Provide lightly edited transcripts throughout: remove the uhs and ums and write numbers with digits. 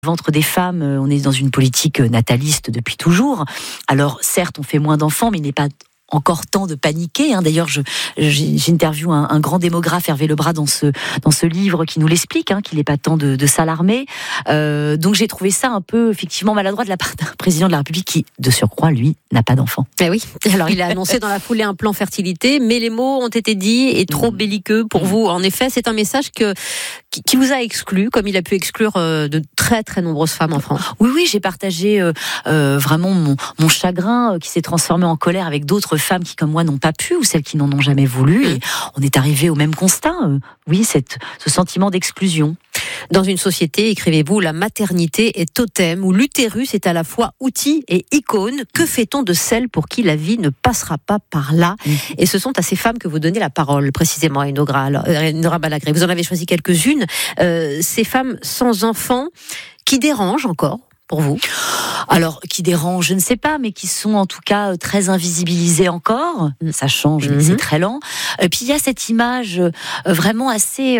Ventre des femmes, on est dans une politique nataliste depuis toujours. Alors certes, on fait moins d'enfants, mais il n'est pas encore temps de paniquer. D'ailleurs, j'interviewe un grand démographe, Hervé Lebras, dans ce livre qui nous l'explique, qu'il n'est pas temps de s'alarmer. Donc j'ai trouvé ça un peu effectivement maladroit de la part d'un président de la République qui, de surcroît, lui, n'a pas d'enfant. Eh oui. Alors il a annoncé dans la foulée un plan fertilité, mais les mots ont été dits et trop belliqueux pour vous. En effet, c'est un message qui vous a exclu, comme il a pu exclure de très très nombreuses femmes en France. Oui, j'ai partagé vraiment mon chagrin qui s'est transformé en colère avec d'autres femmes qui, comme moi, n'ont pas pu ou celles qui n'en ont jamais voulu. Et on est arrivé au même constat. Oui, ce sentiment d'exclusion. Dans une société, écrivez-vous, la maternité est totem, où l'utérus est à la fois outil et icône. Que fait-on de celles pour qui la vie ne passera pas par là ? Et ce sont à ces femmes que vous donnez la parole, précisément, Nora Malagré. Vous en avez choisi quelques-unes. Ces femmes sans enfants qui dérangent encore pour vous ? Alors, qui dérangent, je ne sais pas, mais qui sont en tout cas très invisibilisées encore. Ça change, mais c'est très lent. Et puis il y a cette image vraiment assez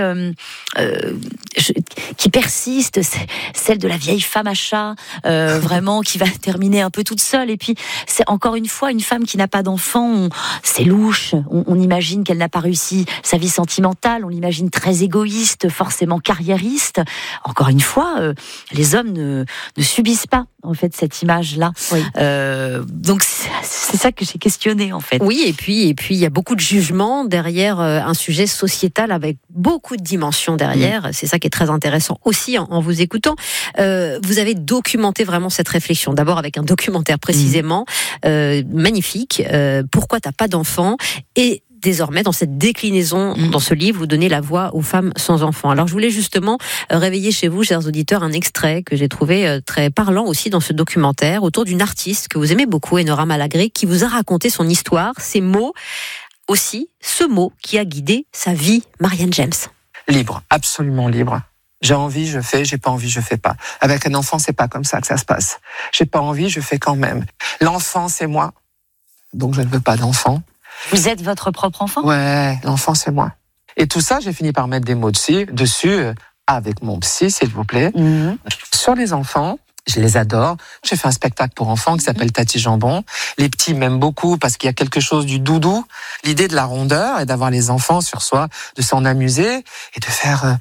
qui persiste, celle de la vieille femme à chat, vraiment qui va terminer un peu toute seule. Et puis c'est encore une fois une femme qui n'a pas d'enfant. C'est louche. On imagine qu'elle n'a pas réussi sa vie sentimentale. On l'imagine très égoïste, forcément carriériste. Encore une fois, les hommes ne subissent pas en fait cette image-là. Oui. Donc c'est ça que j'ai questionné en fait. Oui, et puis il y a beaucoup de jugements derrière un sujet sociétal avec beaucoup de dimensions derrière. C'est ça qui est très intéressant aussi en vous écoutant. Vous avez documenté vraiment cette réflexion. D'abord avec un documentaire précisément magnifique. Pourquoi t'as pas d'enfant ? Et désormais, dans cette déclinaison, dans ce livre, vous donnez la voix aux femmes sans enfants. Alors, je voulais justement réveiller chez vous, chers auditeurs, un extrait que j'ai trouvé très parlant aussi dans ce documentaire, autour d'une artiste que vous aimez beaucoup, Nora Malagré, qui vous a raconté son histoire, ses mots, aussi ce mot qui a guidé sa vie, Marianne James. Libre, absolument libre. J'ai envie, je fais, j'ai pas envie, je fais pas. Avec un enfant, c'est pas comme ça que ça se passe. J'ai pas envie, je fais quand même. L'enfant, c'est moi. Donc, je ne veux pas d'enfant. Vous êtes votre propre enfant ? Ouais, l'enfant c'est moi. Et tout ça, j'ai fini par mettre des mots dessus avec mon psy, s'il vous plaît. Sur les enfants, je les adore. J'ai fait un spectacle pour enfants qui s'appelle Tati Jambon. Les petits m'aiment beaucoup parce qu'il y a quelque chose du doudou. L'idée de la rondeur et d'avoir les enfants sur soi, de s'en amuser et de faire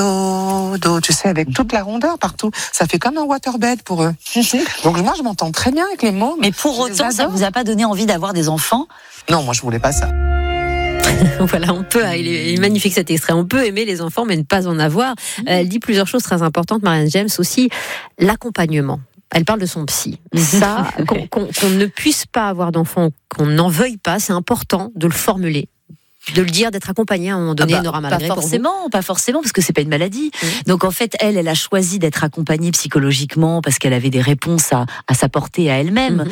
do, tu sais, avec toute la rondeur partout. Ça fait comme un waterbed pour eux. Donc moi, je m'entends très bien avec les mots. Mais pour autant, ça vous a pas donné envie d'avoir des enfants ? Non, moi, je voulais pas ça. Voilà, on peut, il est magnifique cet extrait, on peut aimer les enfants mais ne pas en avoir. Elle dit plusieurs choses très importantes, Marianne James, aussi l'accompagnement. Elle parle de son psy. Ça, qu'on ne puisse pas avoir d'enfants, qu'on n'en veuille pas, c'est important de le formuler. De le dire, d'être accompagné à un moment donné, Nora Malagré. Pas forcément, parce que c'est pas une maladie. Donc en fait, elle a choisi d'être accompagnée psychologiquement parce qu'elle avait des réponses à s'apporter à elle-même.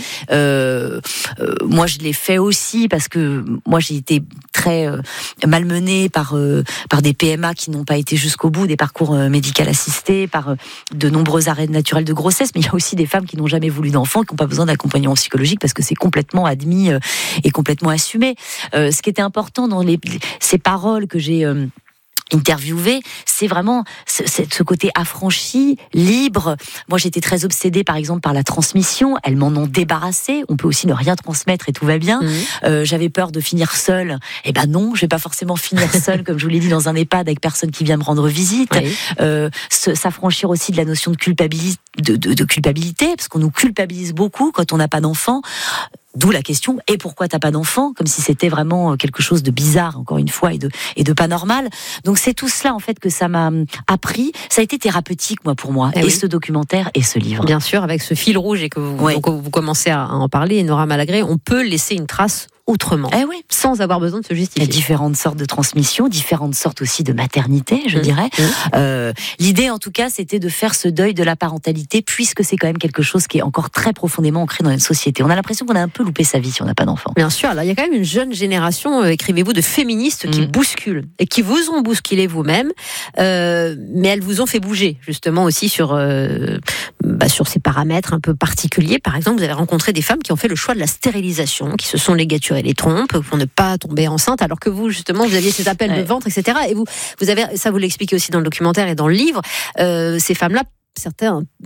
Moi, je l'ai fait aussi parce que moi, j'ai été très malmenée par des PMA qui n'ont pas été jusqu'au bout, des parcours médicaux assistés, par de nombreux arrêts naturels de grossesse. Mais il y a aussi des femmes qui n'ont jamais voulu d'enfants, qui n'ont pas besoin d'accompagnement psychologique parce que c'est complètement admis et complètement assumé. Ce qui était important dans ces paroles que j'ai interviewées, c'est vraiment ce côté affranchi, libre. Moi, j'étais très obsédée, par exemple, par la transmission. Elles m'en ont débarrassée. On peut aussi ne rien transmettre et tout va bien. J'avais peur de finir seule. Eh ben non, je vais pas forcément finir seule, comme je vous l'ai dit, dans un EHPAD avec personne qui vient me rendre visite. S'affranchir aussi de la notion de culpabilité, parce qu'on nous culpabilise beaucoup quand on n'a pas d'enfant. D'où la question, et pourquoi t'as pas d'enfant ? Comme si c'était vraiment quelque chose de bizarre, encore une fois, et de pas normal. Donc c'est tout cela, en fait, que ça m'a appris. Ça a été thérapeutique, pour moi, et ce documentaire et ce livre. Bien sûr, avec ce fil rouge, et que vous commencez à en parler, Nora Malagré, on peut laisser une trace autrement, sans avoir besoin de se justifier. Il y a différentes sortes de transmission, différentes sortes aussi de maternité, je dirais. L'idée, en tout cas, c'était de faire ce deuil de la parentalité, puisque c'est quand même quelque chose qui est encore très profondément ancré dans notre société. On a l'impression qu'on a un peu loupé sa vie si on n'a pas d'enfant. Bien sûr, alors il y a quand même une jeune génération, écrivez-vous, de féministes qui bousculent, et qui vous ont bousculé vous-même, mais elles vous ont fait bouger, justement, aussi sur ces paramètres un peu particuliers. Par exemple, vous avez rencontré des femmes qui ont fait le choix de la stérilisation, qui se sont ligaturées les trompes pour ne pas tomber enceinte, alors que vous, justement, vous aviez ces appels de ventre, etc. Et vous avez, ça vous l'expliquez aussi dans le documentaire et dans le livre, ces femmes-là, certains